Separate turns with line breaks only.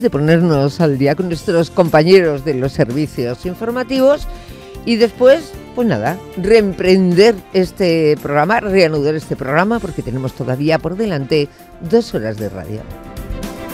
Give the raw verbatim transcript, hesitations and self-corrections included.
de ponernos al día con nuestros compañeros de los servicios informativos y después, pues nada, reemprender este programa, reanudar este programa porque tenemos todavía por delante dos horas de radio.